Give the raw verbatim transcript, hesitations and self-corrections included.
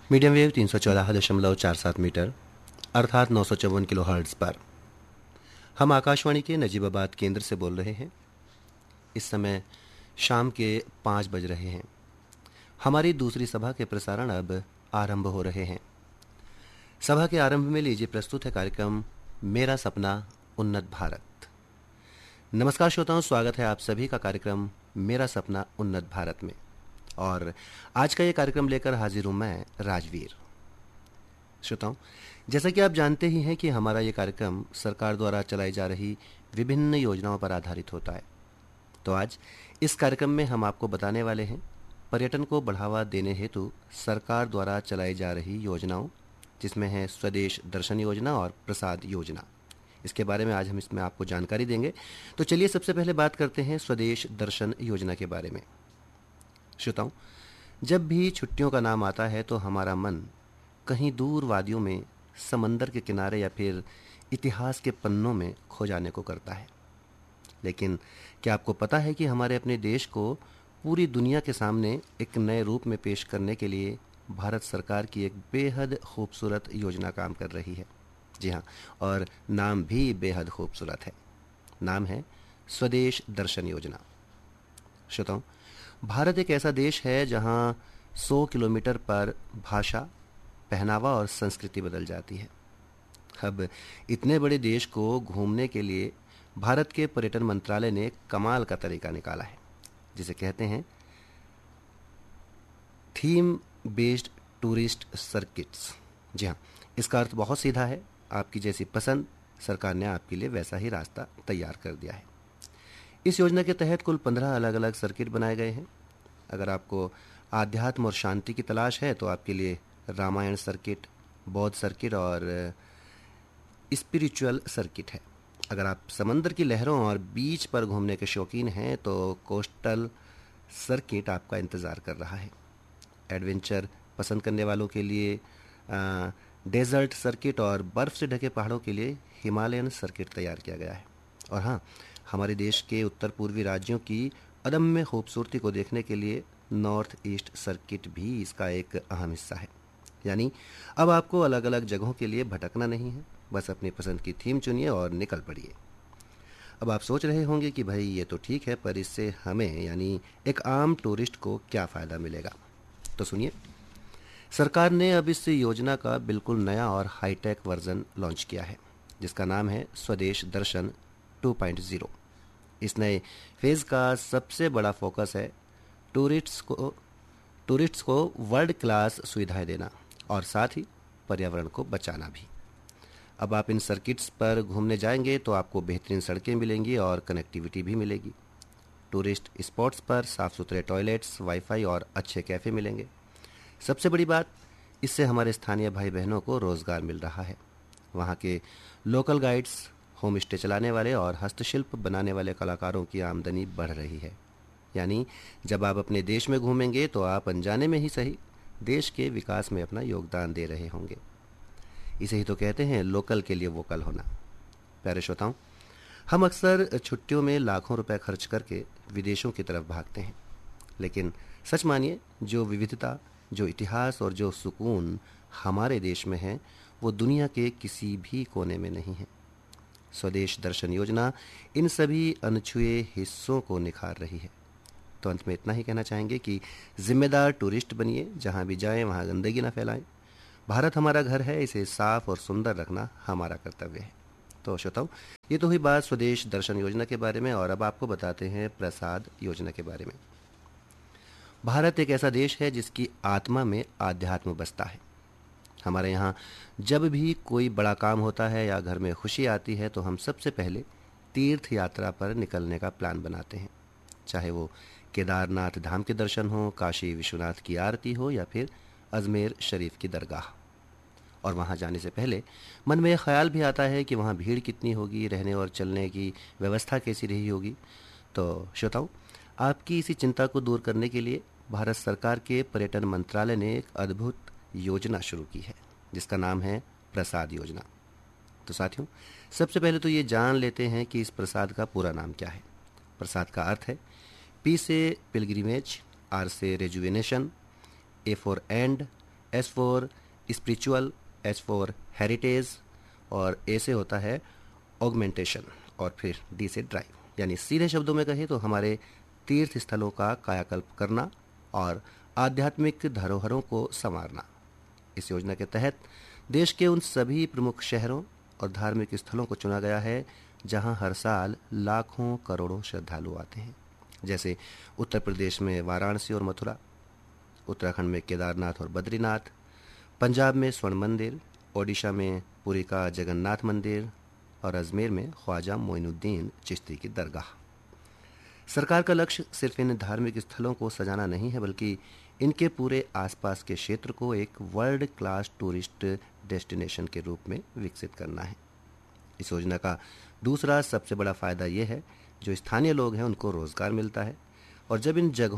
Medium wave तीन सौ चौदह दशमलव चार सात मीटर अर्थात नौ सौ चौवन किलो हर्ट्ज़ पर हम आकाशवाणी के नजीबाबाद केंद्र से बोल रहे हैं। इस समय शाम के पाँच बज रहे हैं। हमारी दूसरी सभा के प्रसारण अब आरंभ हो रहे हैं। सभा के आरंभ में लीजिए प्रस्तुत है कार्यक्रम मेरा सपना उन्नत भारत। नमस्कार श्रोताओं, स्वागत है आप सभी का कार्यक्रम मेरा सपना उन्नत भारत में। और आज का ये कार्यक्रम लेकर हाजिर हूं मैं राजवीर। श्रोताओं, जैसा कि आप जानते ही हैं कि हमारा ये कार्यक्रम सरकार द्वारा चलाई जा रही विभिन्न योजनाओं पर आधारित होता है। तो आज इस कार्यक्रम में हम आपको बताने वाले हैं पर्यटन को बढ़ावा देने हेतु सरकार द्वारा चलाई जा रही योजनाओं, जिसमें है स्वदेश दर्शन योजना और प्रसाद योजना। इसके बारे में आज हम इसमें आपको जानकारी देंगे। तो चलिए सबसे पहले बात करते हैं स्वदेश दर्शन योजना के बारे में। श्रोताओं, जब भी छुट्टियों का नाम आता है तो हमारा मन कहीं दूर वादियों में, समंदर के किनारे या फिर इतिहास के पन्नों में खो जाने को करता है। लेकिन क्या आपको पता है कि हमारे अपने देश को पूरी दुनिया के सामने एक नए रूप में पेश करने के लिए भारत सरकार की एक बेहद खूबसूरत योजना काम कर रही है। जी हाँ, और नाम भी बेहद खूबसूरत है। नाम है स्वदेश दर्शन योजना। श्रोताओं, भारत एक ऐसा देश है जहां सौ किलोमीटर पर भाषा, पहनावा और संस्कृति बदल जाती है। अब इतने बड़े देश को घूमने के लिए भारत के पर्यटन मंत्रालय ने कमाल का तरीका निकाला है, जिसे कहते हैं थीम बेस्ड टूरिस्ट सर्किट्स। जी हाँ, इसका अर्थ बहुत सीधा है, आपकी जैसी पसंद, सरकार ने आपके लिए वैसा ही रास्ता तैयार कर दिया है। इस योजना के तहत कुल पंद्रह अलग अलग सर्किट बनाए गए हैं। अगर आपको आध्यात्म और शांति की तलाश है तो आपके लिए रामायण सर्किट, बौद्ध सर्किट और स्पिरिचुअल सर्किट है। अगर आप समंदर की लहरों और बीच पर घूमने के शौकीन हैं तो कोस्टल सर्किट आपका इंतज़ार कर रहा है। एडवेंचर पसंद करने वालों के लिए आ, डेजर्ट सर्किट और बर्फ़ से ढके पहाड़ों के लिए हिमालयन सर्किट तैयार किया गया है। और हाँ, हमारे देश के उत्तर पूर्वी राज्यों की अदम्य खूबसूरती को देखने के लिए नॉर्थ ईस्ट सर्किट भी इसका एक अहम हिस्सा है। यानी अब आपको अलग अलग जगहों के लिए भटकना नहीं है, बस अपनी पसंद की थीम चुनिए और निकल पड़िए। अब आप सोच रहे होंगे कि भाई ये तो ठीक है, पर इससे हमें यानी एक आम टूरिस्ट को क्या फ़ायदा मिलेगा। तो सुनिए, सरकार ने अब इस योजना का बिल्कुल नया और हाईटेक वर्जन लॉन्च किया है, जिसका नाम है स्वदेश दर्शन टू पॉइंट ज़ीरो। इस नए फेज़ का सबसे बड़ा फोकस है टूरिस्ट्स को टूरिस्ट्स को वर्ल्ड क्लास सुविधाएं देना और साथ ही पर्यावरण को बचाना भी। अब आप इन सर्किट्स पर घूमने जाएंगे तो आपको बेहतरीन सड़कें मिलेंगी और कनेक्टिविटी भी मिलेगी। टूरिस्ट स्पॉट्स पर साफ़ सुथरे टॉयलेट्स, वाईफाई और अच्छे कैफ़े मिलेंगे। सबसे बड़ी बात, इससे हमारे स्थानीय भाई बहनों को रोज़गार मिल रहा है। वहाँ के लोकल गाइड्स, होम स्टे चलाने वाले और हस्तशिल्प बनाने वाले कलाकारों की आमदनी बढ़ रही है। यानी जब आप अपने देश में घूमेंगे तो आप अनजाने में ही सही देश के विकास में अपना योगदान दे रहे होंगे। इसे ही तो कहते हैं लोकल के लिए वोकल होना। प्यारे श्रोताओं, हम अक्सर छुट्टियों में लाखों रुपए खर्च करके विदेशों की तरफ भागते हैं, लेकिन सच मानिए, जो विविधता, जो इतिहास और जो सुकून हमारे देश में है, वो दुनिया के किसी भी कोने में नहीं है। स्वदेश दर्शन योजना इन सभी अनछुए हिस्सों को निखार रही है। तो अंत में इतना ही कहना चाहेंगे कि जिम्मेदार टूरिस्ट बनिए, जहाँ भी जाएं वहाँ गंदगी ना फैलाएं। भारत हमारा घर है, इसे साफ और सुंदर रखना हमारा कर्तव्य है। तो श्रोताओं, ये तो हुई बात स्वदेश दर्शन योजना के बारे में, और अब आपको बताते हैं प्रसाद योजना के बारे में। भारत एक ऐसा देश है जिसकी आत्मा में आध्यात्म बसता है। हमारे यहाँ जब भी कोई बड़ा काम होता है या घर में खुशी आती है तो हम सबसे पहले तीर्थ यात्रा पर निकलने का प्लान बनाते हैं। चाहे वो केदारनाथ धाम के दर्शन हो, काशी विश्वनाथ की आरती हो या फिर अजमेर शरीफ की दरगाह। और वहाँ जाने से पहले मन में यह ख्याल भी आता है कि वहाँ भीड़ कितनी होगी, रहने और चलने की व्यवस्था कैसी रही होगी। तो श्रोताओं, आपकी इसी चिंता को दूर करने के लिए भारत सरकार के पर्यटन मंत्रालय ने एक अद्भुत योजना शुरू की है, जिसका नाम है प्रसाद योजना। तो साथियों, सबसे पहले तो ये जान लेते हैं कि इस प्रसाद का पूरा नाम क्या है। प्रसाद का अर्थ है पी से पिलग्रिमेज, आर से rejuvenation, A for and, S for spiritual, H for heritage, और ए से होता है ऑगमेंटेशन, और फिर डी से ड्राइव। यानी सीधे शब्दों में कहें तो हमारे तीर्थ स्थलों का कायाकल्प करना और आध्यात्मिक धरोहरों को संवारना। इस योजना के तहत देश के उन सभी प्रमुख शहरों और धार्मिक स्थलों को चुना गया है जहां हर साल लाखों करोड़ों श्रद्धालु आते हैं, जैसे उत्तर प्रदेश में वाराणसी और मथुरा, उत्तराखंड में केदारनाथ और बद्रीनाथ, पंजाब में स्वर्ण मंदिर, ओडिशा में पुरी का जगन्नाथ मंदिर और अजमेर में ख्वाजा मोइनुद्दीन चिश्ती की दरगाह। सरकार का लक्ष्य सिर्फ इन धार्मिक स्थलों को सजाना नहीं है, बल्कि इनके पूरे आसपास के क्षेत्र को एक वर्ल्ड क्लास टूरिस्ट डेस्टिनेशन के रूप में विकसित करना है। इस योजना का दूसरा सबसे बड़ा फायदा यह है जो स्थानीय लोग हैं उनको रोजगार मिलता है, और जब इन जगहों